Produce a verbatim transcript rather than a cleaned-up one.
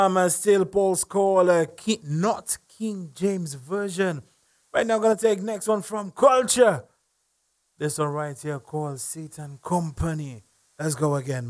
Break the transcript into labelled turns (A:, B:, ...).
A: Um, uh, still Paul's call, uh, Ki- not King James Version. Right now, I'm going to take next one from Culture. This one right here called Satan Company. Let's go again.